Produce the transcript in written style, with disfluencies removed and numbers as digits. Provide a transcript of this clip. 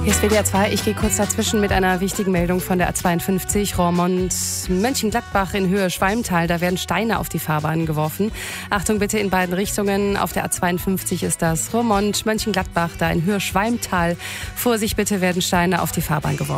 Hier ist WDR 2. Ich gehe kurz dazwischen mit einer wichtigen Meldung von der A52 Roermond-Mönchengladbach in Höhe Schwalmtal. Da werden Steine auf die Fahrbahn geworfen. Achtung bitte in beiden Richtungen. Auf der A52 ist das Roermond-Mönchengladbach, da in Höhe Schwalmtal. Vorsicht bitte, werden Steine auf die Fahrbahn geworfen.